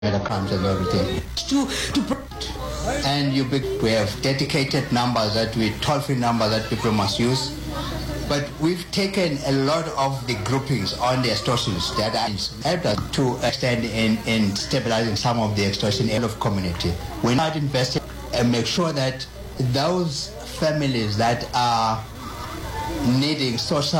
accounts and everything. And we have dedicated numbers toll-free numbers that people must use. But we've taken a lot of the groupings on the extortions that helped us to extend in stabilizing some of the extortion in the community. We now invested and make sure that those families that are needing social